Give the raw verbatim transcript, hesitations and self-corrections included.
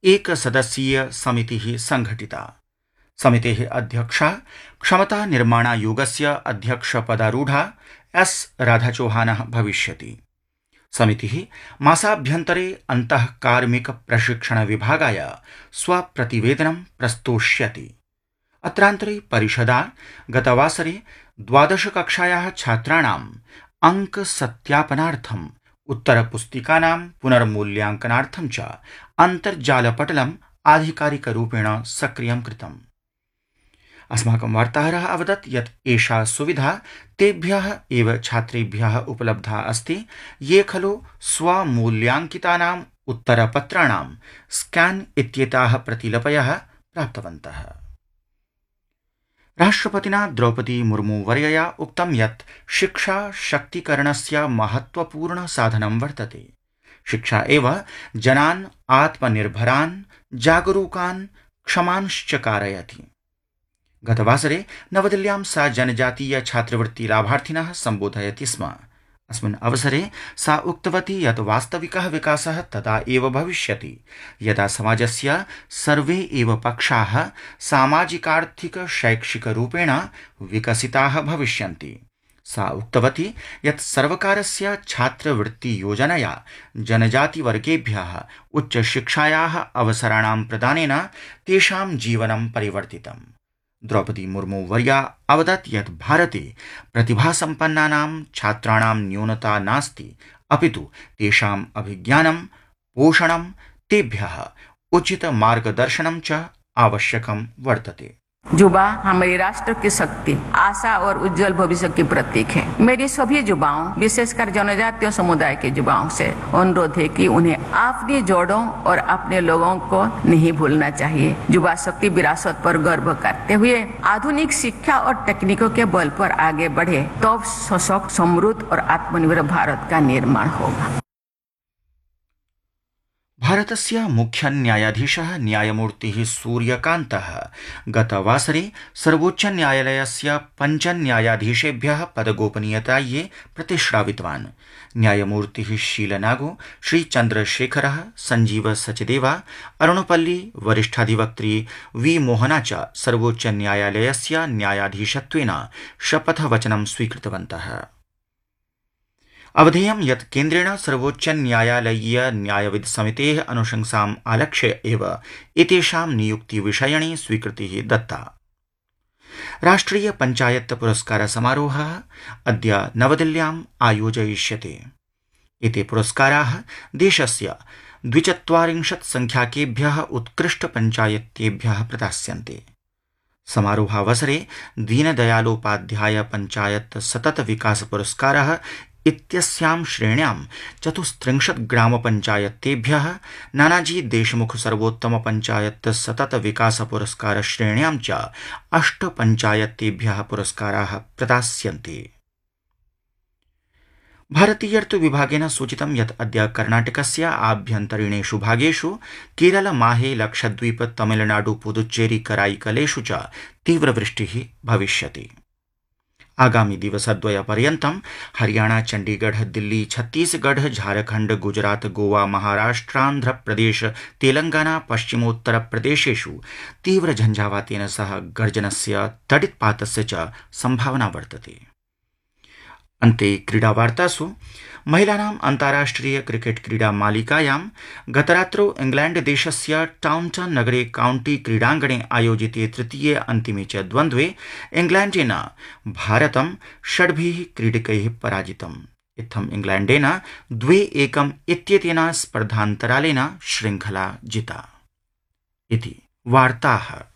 एकसदस्यीय समितिः संघटिता। समितेः अध्यक्षा क्षमता निर्माणायोगस्य अध्यक्षपदारूढा एस राधाचौहानः भविष्यति। समितिः मासाभ्यन्तरे अन्तः कार्मिक प्रशिक्षण विभागाय स्वप्रतिवेदनं प्रस्तोष्यति। अत्रान्तरे परिषदा गतवासरे द्वादशकक्षायाः छात्राणाम् अंक सत्यापनार्थम् उत्तरपुस्तिकानां पुनर्मूल्यांकनार्थं च अन्तर्जालपटलम् आधिकारिकरूपेण सक्रियं कृतम्। अस्माकं वार्ताहरः अवदत् यत् एषा सुविधा तेभ्यः एव छात्रेभ्यः उपलब्धा अस्ति ये खलु स्वमूल्यांकितानाम् उत्तरपत्राणां स्कैन इत्येताः प्रतिलिपयः प्राप्तवन्तः। राष्ट्रपतिना द्रौपदी मुर्मू वर्यया उक्तं यत् शिक्षा शक्तीकरणस्य महत्वपूर्ण साधनं वर्तते। शिक्षा एव जनान् आत्मनिर्भरान्, जागरूकान्, क्षमांश्च कारयति। गतवासरे नवदिल्ल्यां सा जनजातीय छात्रवृत्ति लाभार्थिनः सम्बोधयति स्म। अस्मिन् अवसरे सा उक्तवती यत् वास्तविकः विकासः तदा एव भविष्यति यदा समाजस्य सर्वे एव पक्षाः सामाजिकार्थिक शैक्षिकरूपेण विकसिताः भविष्यन्ति। सा उक्तवती यत् सर्वकारस्य छात्रवृत्ति योजनया जनजातिवर्गेभ्यः उच्चशिक्षायाः अवसराणां प्रदानेन तेषां जीवनं परिवर्तितम्। द्रौपदी मुर्मू वर्या अवदत् यत् भारते प्रतिभासम्पन्नानां छात्राणां न्यूनता नास्ति, अपितु तेषाम् अभिज्ञानं, पोषणं, तेभ्यः उचित मार्गदर्शनं च आवश्यकं वर्तते। युवा हमारे राष्ट्र की शक्ति, आशा और उज्जवल भविष्य की प्रतीक है। मेरी सभी युवाओं, विशेषकर जनजातीय समुदाय के युवाओं से अनुरोध है कि उन्हें अपनी जड़ों और अपने लोगों को नहीं भूलना चाहिए। युवा शक्ति विरासत पर गर्व करते हुए आधुनिक शिक्षा और तकनीकों के बल पर आगे बढ़े, तब सशक्त, समृद्ध और आत्मनिर्भर भारत का निर्माण होगा। भारतस्य मुख्य न्यायाधीशः न्यायमूर्तिः सूर्यकान्तः गतवासरे सर्वोच्च न्यायालयस्य पञ्च न्यायाधीशेभ्यः पदगोपनीयतायै प्रतिश्रावितवान्। न्यायमूर्तिः शीलनागो, श्रीचन्द्रशेखरः, संजीव सचदेवा, अरुणपल्ली, वरिष्ठाधिवक्त्री वी मोहना च सर्वोच्च न्यायालयस्य न्यायाधीशत्वेन शपथवचनं स्वीकृतवन्तः। अवधेयं यत् केन्द्रेण सर्वोच्च न्यायालयीय न्यायविद समितेः अनुशंसाम् आलक्ष्य एव एतेषां नियुक्तिविषयिणी स्वीकृतिः दत्ता। राष्ट्रिय पञ्चायत पुरस्कार समारोहः अद्य नवदिल्ल्याम् आयोजयिष्यते। एते पुरस्काराः देशस्य द्विचत्वारिंशत् संख्याकेभ्यः उत्कृष्ट पञ्चायत्तेभ्यः प्रदास्यन्ते। समारोहावसरे दीनदयालोपाध्याय पञ्चायत सतत विकास पुरस्कारः इत्यस्यां श्रेण्यां चतुस्त्रिंशत् ग्रामपञ्चायत्तेभ्यः, नानाजी देशमुख सर्वोत्तम पञ्चायत सतत विकास पुरस्कार श्रेण्यां च अष्ट पञ्चायत्तेभ्यः पुरस्काराः प्रदास्यन्ते। भारतीयर्तु विभागेन सूचितं यत् अद्य कर्णाटकस्य आभ्यन्तरीणेषु भागेषु केरल, माहे, लक्षद्वीप, तमिलनाडु, पुदुच्चेरी, कराईकलेषु च तीव्रवृष्टिः भविष्यति। आगामी दिवसद्वयपर्यन्तं हरियाणा, चण्डीगढ़, दिल्ली, छत्तीसगढ़, झारखंड, गुजरात, गोवा, महाराष्ट्रान्ध्र प्रदेश, तेलंगाना, पश्चिमोत्तरप्रदेशेषु तीव्र झञ्झावातेन सह गर्जनस्य, तडित्पातस्य च संभावना वर्तते। अन्ते क्रीडावार्तासु महिलानाम् अन्ताराष्ट्रिय क्रिकेट क्रीडा मालिकायां गतरात्रौ इंग्लैंड देशस्य टाउनटन नगरे काउंटी क्रीडाङ्गणे आयोजिते तृतीये अन्तिमे च द्वन्द्वे इंग्लैंडेन भारतं षड्भिः क्रीडकैः पराजितम्। इत्थम् इंग्लैंडेन द्वे एकम् इत्येतेन स्पर्धान्तरालेन श्रृङ्खला जिता। इति वार्ताः।